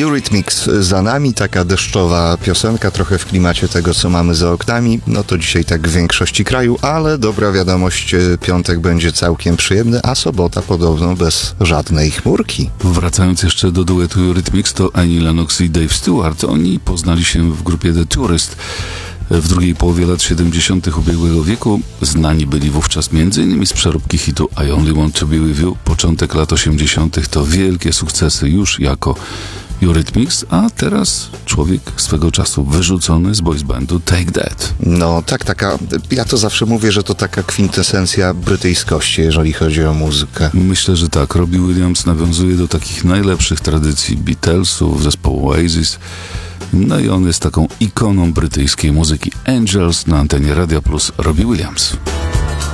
Eurythmics za nami, taka deszczowa piosenka, trochę w klimacie tego, co mamy za oknami. No to dzisiaj tak w większości kraju, ale dobra wiadomość, piątek będzie całkiem przyjemny, a sobota podobno bez żadnej chmurki. Wracając jeszcze do duetu Eurythmics, to Annie Lennox i Dave Stewart. Oni poznali się w grupie The Tourist. W drugiej połowie lat 70. ubiegłego wieku znani byli wówczas m.in. z przeróbki hitu I Only Want To Be With You. Początek lat 80. to wielkie sukcesy już jako Eurythmics, a teraz człowiek swego czasu wyrzucony z boys bandu Take That. No tak, ja to zawsze mówię, że to taka kwintesencja brytyjskości, jeżeli chodzi o muzykę. Myślę, że tak. Robbie Williams nawiązuje do takich najlepszych tradycji Beatlesów, zespołu Oasis. No i on jest taką ikoną brytyjskiej muzyki. Angels na antenie Radia Plus, Robbie Williams.